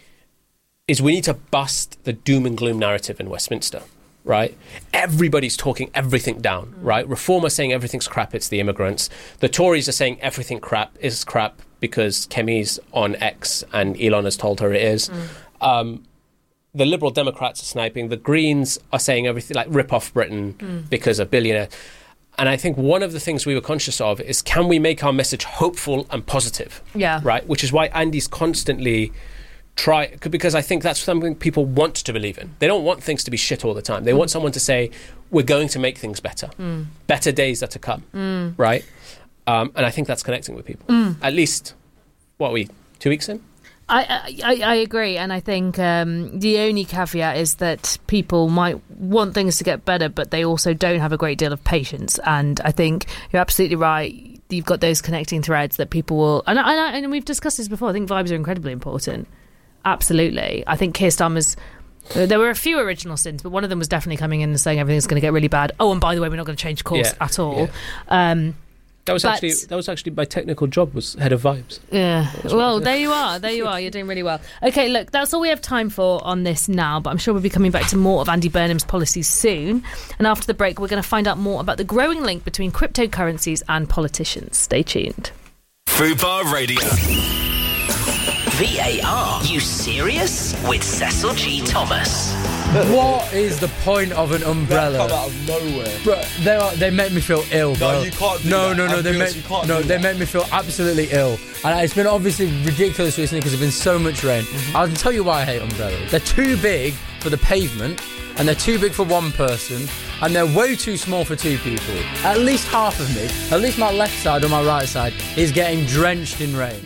is we need to bust the doom and gloom narrative in Westminster, right? Everybody's talking everything down, mm. right? Reform are saying everything's crap, it's the immigrants. The Tories are saying everything crap is crap because Kemi's on X and Elon has told her it is. Mm. Um, the Liberal Democrats are sniping. The Greens are saying everything, like rip off Britain mm. because of billionaires. And I think one of the things we were conscious of is, can we make our message hopeful and positive? Yeah. Right? Which is why Andy's constantly try, because I think that's something people want to believe in. They don't want things to be shit all the time. They mm. want someone to say, we're going to make things better. Mm. Better days are to come. Mm. Right? Um, and I think that's connecting with people. Mm. At least, what are we, two weeks in? I, I, I agree, and I think um, the only caveat is that people might want things to get better, but they also don't have a great deal of patience. And I think you're absolutely right. You've got those connecting threads that people will... And, I, and we've discussed this before. I think vibes are incredibly important. Absolutely. I think Keir Starmer's... There were a few original sins, but one of them was definitely coming in and saying everything's going to get really bad. Oh, and by the way, we're not going to change course yeah, at all. Yeah. Um, That was but, actually that was actually my technical job, was head of vibes. Yeah. Well, there you are. There you are. You're doing really well. Okay, look, that's all we have time for on this now, but I'm sure we'll be coming back to more of Andy Burnham's policies soon. And after the break, we're going to find out more about the growing link between cryptocurrencies and politicians. Stay tuned. Fubar Radio. V A R. You serious? With Cecil G. Thomas. What is the point of an umbrella? They come out of nowhere. Bro, they are, they make me feel ill, bro. No, you can't do no, that. No, no, I'm they honest, make you can't no, do they that. make me feel absolutely ill. And it's been obviously ridiculous recently because there's been so much rain. Mm-hmm. I'll tell you why I hate umbrellas. They're too big for the pavement, and they're too big for one person, and they're way too small for two people. At least half of me, at least my left side or my right side, is getting drenched in rain.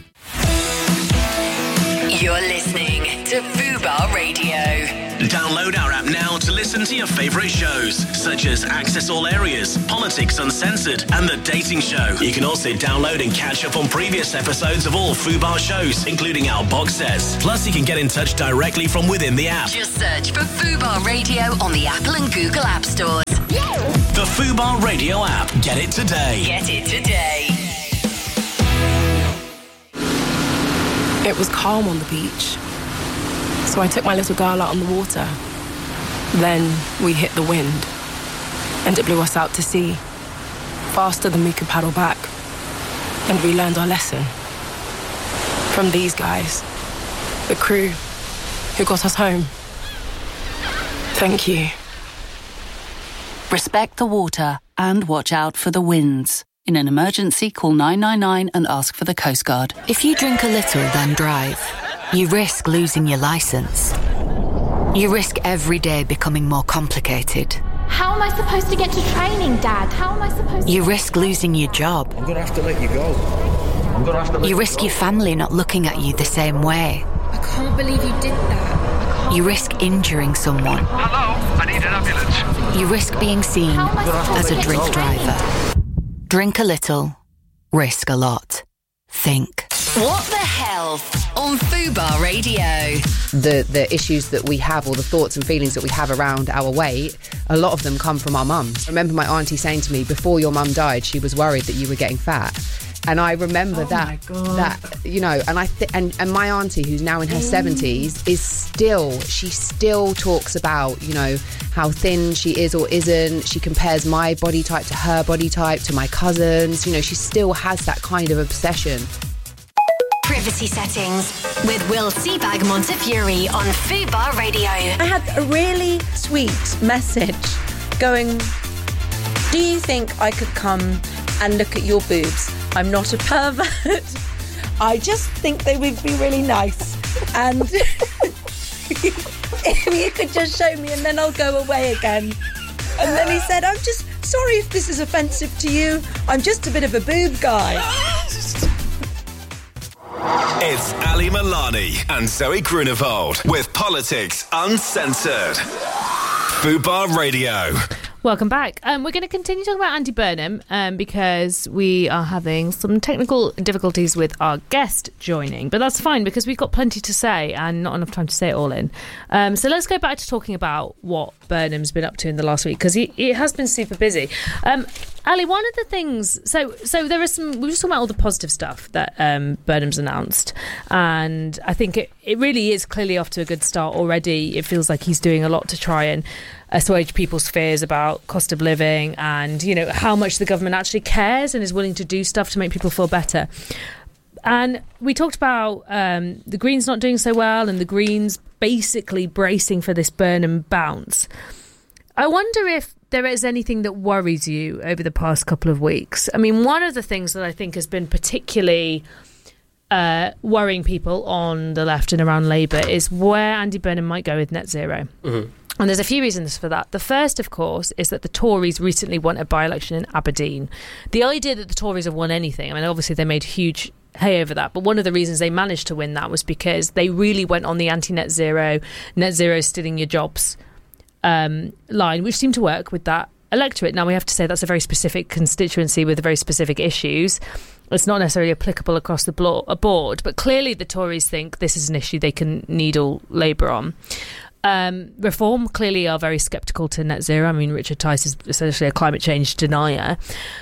You're listening to Fubar Radio. Download our app now to listen to your favourite shows, such as Access All Areas, Politics Uncensored, and The Dating Show. You can also download and catch up on previous episodes of all Fubar shows, including our box sets. Plus, you can get in touch directly from within the app. Just search for Fubar Radio on the Apple and Google App Stores. The Fubar Radio app. Get it today. Get it today. It was calm on the beach, so I took my little girl out on the water. Then we hit the wind, and it blew us out to sea, faster than we could paddle back. And we learned our lesson from these guys, the crew who got us home. Thank you. Respect the water and watch out for the winds. In an emergency, call nine nine nine and ask for the Coast Guard. If you drink a little, then drive. You risk losing your licence. You risk every day becoming more complicated. How am I supposed to get to training, Dad? How am I supposed to... You risk losing your job. I'm going to have to let you go. I'm going to have to let You you risk go. your family not looking at you the same way. I can't believe you did that. You risk injuring someone. Hello, I need an ambulance. You risk being seen as a drink driver. Drink a little, risk a lot. Think. What the Health on Fubar Radio. The the issues that we have, or the thoughts and feelings that we have around our weight, a lot of them come from our mums. I remember my auntie saying to me, before your mum died, she was worried that you were getting fat. And I remember Oh that, my God. that you know, and I th- and and my auntie, who's now in her seventies, is still she still talks about, you know, how thin she is or isn't. She compares my body type to her body type, to my cousins. You know, she still has that kind of obsession. Privacy settings with Will Seabag Montefiore on Fubar Radio. I had a really sweet message going, do you think I could come and look at your boobs? I'm not a pervert. I just think they would be really nice. And if you could just show me and then I'll go away again. And then he said, I'm just sorry if this is offensive to you. I'm just a bit of a boob guy. It's Ali Milani and Zoe Grunewald with Politics Uncensored. Fubar Radio. Welcome back. Um, we're going to continue talking about Andy Burnham um, because we are having some technical difficulties with our guest joining. But that's fine because we've got plenty to say and not enough time to say it all in. Um, so let's go back to talking about what Burnham's been up to in the last week because he, he has been super busy. Um, Ali, one of the things... So so there are some... We were just talking about all the positive stuff that um, Burnham's announced. And I think it, it really is clearly off to a good start already. It feels like he's doing a lot to try and assuage people's fears about cost of living and, you know, how much the government actually cares and is willing to do stuff to make people feel better. And we talked about um, the Greens not doing so well and the Greens basically bracing for this Burnham bounce. I wonder if there is anything that worries you over the past couple of weeks. I mean, one of the things that I think has been particularly uh, worrying people on the left and around Labour is where Andy Burnham might go with net zero. Mm-hmm. And there's a few reasons for that. The first, of course, is that the Tories recently won a by-election in Aberdeen. The idea that the Tories have won anything, I mean, obviously they made huge hay over that, but one of the reasons they managed to win that was because they really went on the anti-net zero, net zero stealing your jobs um, line, which seemed to work with that electorate. Now, we have to say that's a very specific constituency with very specific issues. It's not necessarily applicable across the board, but clearly the Tories think this is an issue they can needle Labour on. Um, Reform clearly are very sceptical to net zero. I mean, Richard Tice is essentially a climate change denier.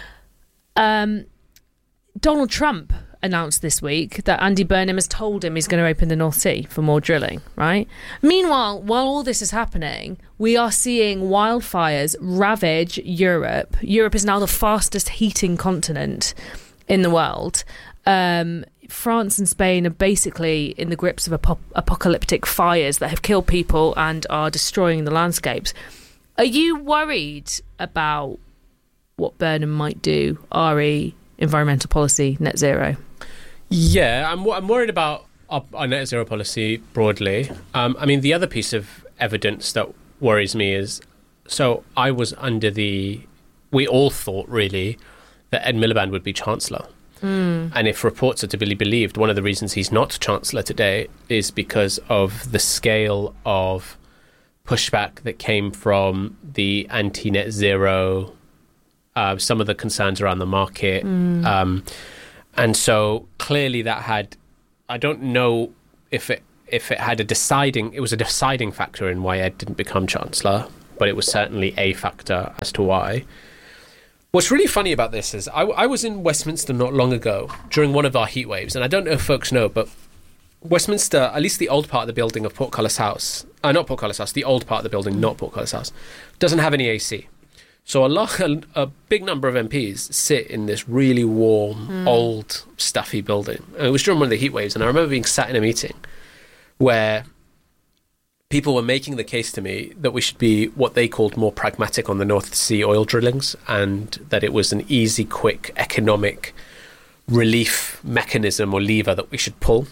Um, Donald Trump announced this week that Andy Burnham has told him he's going to open the North Sea for more drilling, right? Meanwhile, while all this is happening, we are seeing wildfires ravage Europe. Europe is now the fastest heating continent in the world. Um, France and Spain are basically in the grips of ap- apocalyptic fires that have killed people and are destroying the landscapes. Are you worried about what Burnham might do, R E, environmental policy, net zero? Yeah, I'm, I'm worried about our, our net zero policy broadly. Um, I mean, the other piece of evidence that worries me is, so I was under the, we all thought really that Ed Miliband would be Chancellor. Mm. And if reports are to be believed, one of the reasons he's not Chancellor today is because of the scale of pushback that came from the anti-net zero, uh, some of the concerns around the market. Mm. Um, and so clearly that had, I don't know if it if it had a deciding, it was a deciding factor in why Ed didn't become Chancellor, but it was certainly a factor as to why. What's really funny about this is I, I was in Westminster not long ago during one of our heat waves, and I don't know if folks know, but Westminster, at least the old part of the building of Portcullis House, uh, not Portcullis House, the old part of the building, not Portcullis House, doesn't have any A C. So a, lot, a, a big number of M Ps sit in this really warm, mm. old, stuffy building. And it was during one of the heat waves, and I remember being sat in a meeting where people were making the case to me that we should be what they called more pragmatic on the North Sea oil drillings, and that it was an easy, quick, economic relief mechanism or lever that we should pull.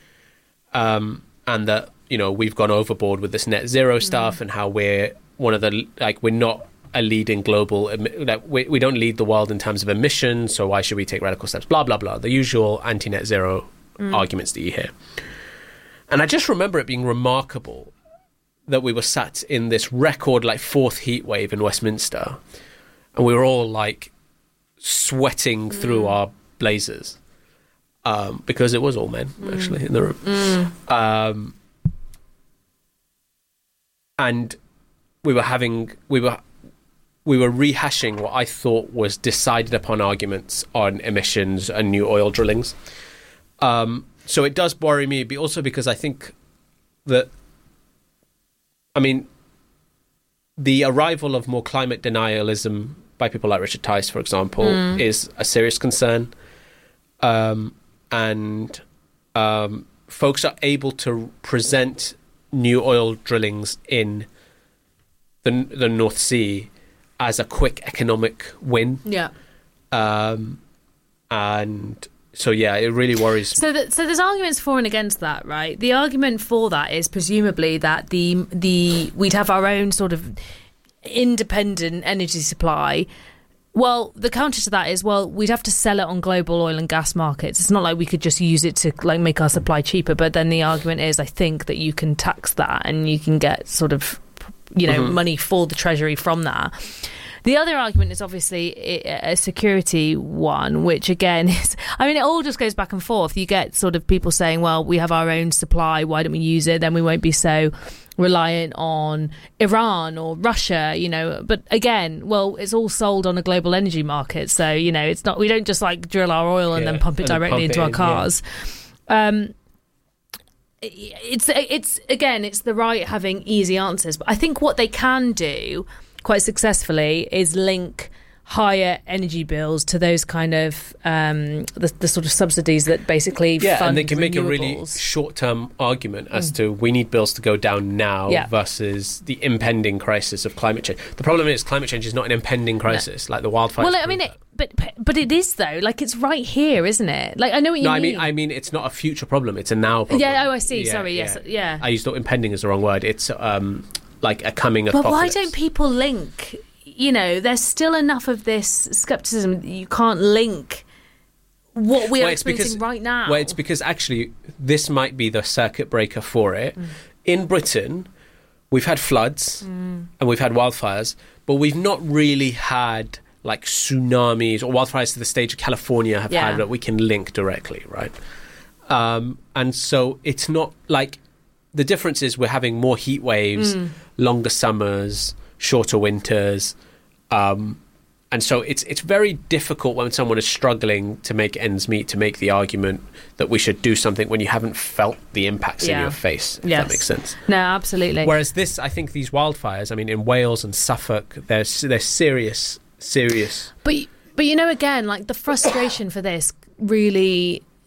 Um, and that, you know, we've gone overboard with this net zero mm. stuff, and how we're one of the, like, we're not a leading global, like, we, we don't lead the world in terms of emissions, so why should we take radical steps? Blah, blah, blah. The usual anti-net zero mm. arguments that you hear. And I just remember it being remarkable that we were sat in this record, like, fourth heat wave in Westminster, and we were all, like, sweating mm. through our blazers, um, because it was all men, mm. actually, in the room. Mm. Um, and we were having, we were, we were rehashing what I thought was decided upon arguments on emissions and new oil drillings. Um, so it does worry me, but also because I think that, I mean, the arrival of more climate denialism by people like Richard Tice, for example, mm. is a serious concern. Um, and um, folks are able to present new oil drillings in the, the North Sea as a quick economic win. Yeah. Um, and... So, yeah, it really worries. So, that, so there's arguments for and against that, right? The argument for that is presumably that the the we'd have our own sort of independent energy supply. Well, the counter to that is, well, we'd have to sell it on global oil and gas markets. It's not like we could just use it to, like, make our supply cheaper. But then the argument is, I think, that you can tax that and you can get sort of, you know, mm-hmm. money for the Treasury from that. The other argument is obviously a security one, which again is, I mean, it all just goes back and forth. You get sort of people saying, well, we have our own supply, why don't we use it? Then we won't be so reliant on Iran or Russia, you know. But again, well, it's all sold on a global energy market. So, you know, it's not, we don't just like drill our oil and yeah, then pump it directly pump into it our in, cars. Yeah. Um, it's, it's, again, it's the right having easy answers. But I think what they can do quite successfully is link higher energy bills to those kind of um, the, the sort of subsidies that basically yeah, fund and they can renewables. Make a really short-term argument as mm. to we need bills to go down now yeah. versus the impending crisis of climate change. The problem is climate change is not an impending crisis no. like the wildfires. Well, I mean, it, but but it is though. Like it's right here, isn't it? Like I know what you no, mean. I mean, I mean, it's not a future problem; it's a now problem. Yeah. Oh, I see. Yeah, Sorry. yeah. Yes. Yeah. I used impending as the wrong word. It's um like a coming but apocalypse. But why don't people link? You know, there's still enough of this skepticism that you can't link what we well, are experiencing because, right now. Well, it's because actually this might be the circuit breaker for it. Mm. In Britain, we've had floods mm. and we've had wildfires, but we've not really had like tsunamis or wildfires to the stage of California have yeah. had that we can link directly, right? Um, and so it's not like the difference is we're having more heat waves, mm. longer summers, shorter winters. Um, and so it's it's very difficult when someone is struggling to make ends meet to make the argument that we should do something when you haven't felt the impacts yeah. in your face, if yes. that makes sense. No, absolutely. Whereas this, I think these wildfires, I mean, in Wales and Suffolk, they're, they're serious, serious. But, but you know, again, like the frustration for this really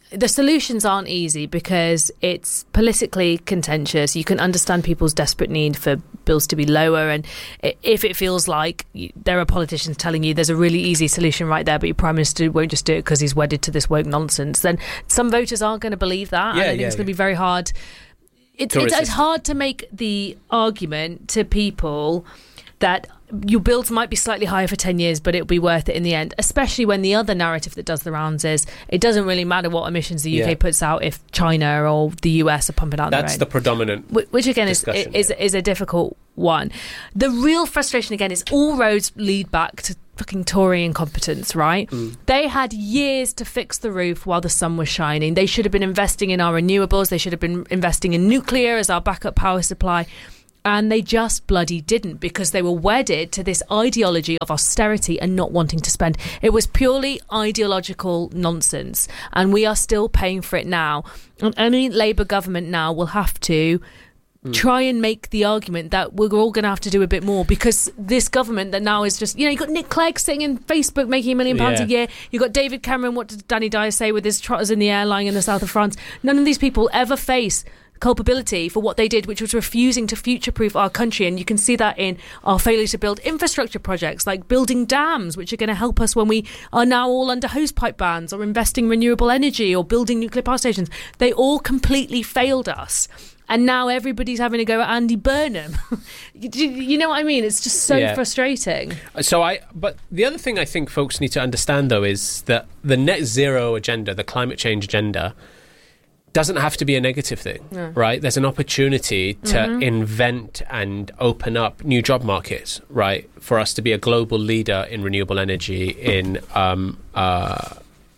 the solutions aren't easy because it's politically contentious. You can understand people's desperate need for bills to be lower, and if it feels like there are politicians telling you there's a really easy solution right there, but your Prime Minister won't just do it because he's wedded to this woke nonsense, then some voters aren't going to believe that. Yeah, and I think yeah, it's going to yeah. be very hard. It's, it's, it's hard to make the argument to people that your bills might be slightly higher for ten years, but it'll be worth it in the end, especially when the other narrative that does the rounds is it doesn't really matter what emissions the U K Yeah. puts out if China or the U S are pumping out their That's own. the predominant Wh- Which again is, discussion, is is a difficult one. The real frustration again is all roads lead back to fucking Tory incompetence, right? Mm. They had years to fix the roof while the sun was shining. They should have been investing in our renewables. They should have been investing in nuclear as our backup power supply. And they just bloody didn't, because they were wedded to this ideology of austerity and not wanting to spend. It was purely ideological nonsense, and we are still paying for it now. And any Labour government now will have to Mm. try and make the argument that we're all going to have to do a bit more, because this government that now is just, you know, you've got Nick Clegg sitting in Facebook making a million pounds Yeah. a year. You've got David Cameron, what did Danny Dyer say with his trotters in the air lying in the south of France? None of these people ever face culpability for what they did, which was refusing to future-proof our country. And you can see that in our failure to build infrastructure projects like building dams, which are going to help us when we are now all under hosepipe bans, or investing in renewable energy, or building nuclear power stations. They all completely failed us. And now everybody's having to go at Andy Burnham. you, you know what I mean? It's just so Yeah. frustrating. So I, but the other thing I think folks need to understand, though, is that the net zero agenda, the climate change agenda, doesn't have to be a negative thing, No. right? There's an opportunity to Mhm. invent and open up new job markets, right? For us to be a global leader in renewable energy, in um, uh,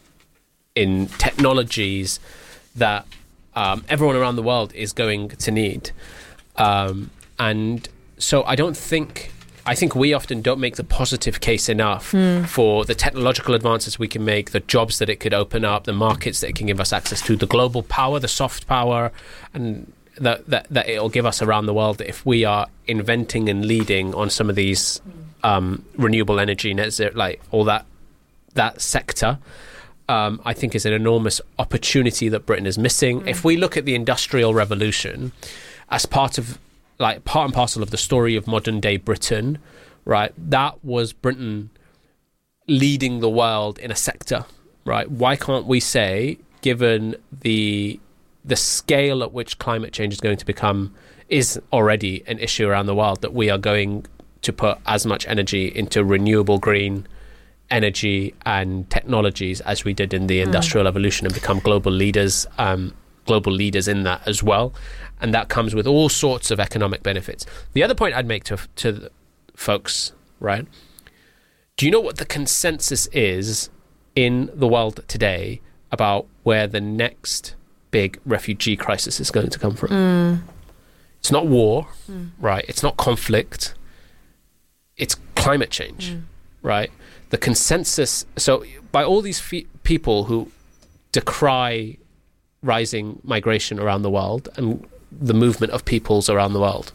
in technologies that um, everyone around the world is going to need. Um, and so I don't think... I think we often don't make the positive case enough Mm. for the technological advances we can make, the jobs that it could open up, the markets that it can give us access to, the global power, the soft power, and that that, that it'll give us around the world if we are inventing and leading on some of these um, renewable energy, net zero, like all that that sector. Um, I think is an enormous opportunity that Britain is missing. Mm. If we look at the Industrial Revolution as part of like part and parcel of the story of modern day Britain, right? That was Britain leading the world in a sector, right? Why can't we say, given the the scale at which climate change is going to become, is already an issue around the world, that we are going to put as much energy into renewable green energy and technologies as we did in the Mm. Industrial Revolution, and become global leaders, um, global leaders in that as well. And that comes with all sorts of economic benefits. The other point I'd make to to the folks, right? Do you know what the consensus is in the world today about where the next big refugee crisis is going to come from? Mm. It's not war, Mm. right? It's not conflict. It's climate change, Mm. right? The consensus... So by all these fe- people who decry rising migration around the world and the movement of peoples around the world,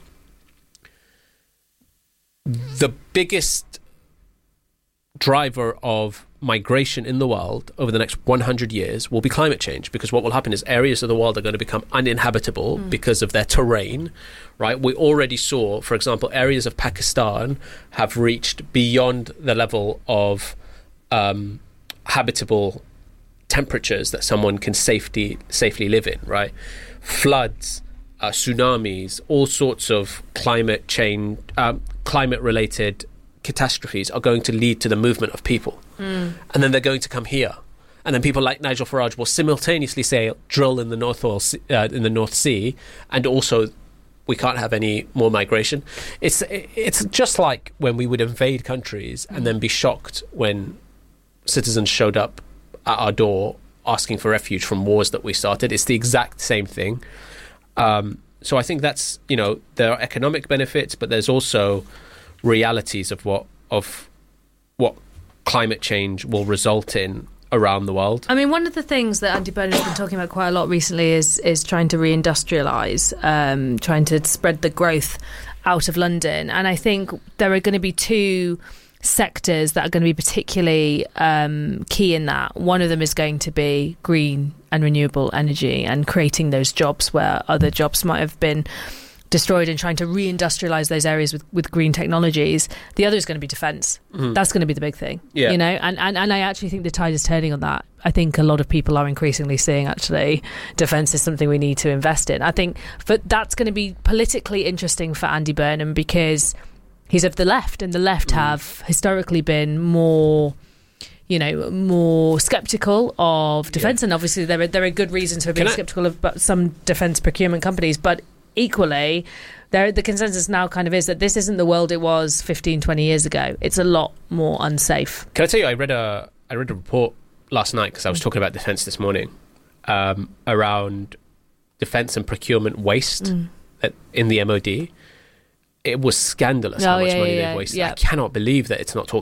the biggest driver of migration in the world over the next one hundred years will be climate change, because what will happen is areas of the world are going to become uninhabitable Mm. because of their terrain, right? We already saw, for example, areas of Pakistan have reached beyond the level of um, habitable temperatures that someone can safety safely live in, right? Floods, uh, tsunamis, all sorts of climate change, um, climate-related catastrophes are going to lead to the movement of people. Mm. And then they're going to come here. And then people like Nigel Farage will simultaneously say, drill in the North Oil, Sea- uh, in the North Sea, and also we can't have any more migration. It's it's just like when we would invade countries and then be shocked when citizens showed up at our door asking for refuge from wars that we started. It's the exact same thing. Um, so I think that's, you know, there are economic benefits, but there's also realities of what of what climate change will result in around the world. I mean, one of the things that Andy Burnham's been talking about quite a lot recently is is trying to reindustrialise, um, trying to spread the growth out of London. And I think there are going to be two sectors that are going to be particularly um, key in that. One of them is going to be green and renewable energy and creating those jobs where other jobs might have been destroyed, and trying to reindustrialize those areas with, with green technologies. The other is going to be defense. Mhm. That's going to be the big thing. Yeah. You know, and, and, and I actually think the tide is turning on that. I think a lot of people are increasingly seeing actually defense is something we need to invest in. I think but that's going to be politically interesting for Andy Burnham because he's of the left, and the left mm. have historically been more, you know, more sceptical of defence, yeah. and obviously there are there are good reasons for being sceptical of some defence procurement companies, but equally, there the consensus now kind of is that this isn't the world it was fifteen, twenty years ago. It's a lot more unsafe. Can I tell you, I read a I read a report last night because I was talking about defence this morning um, around defence and procurement waste Mm. at, in the M O D. It was scandalous Oh, how much yeah, money yeah, they've yeah, wasted. yeah. I cannot believe that it's not talked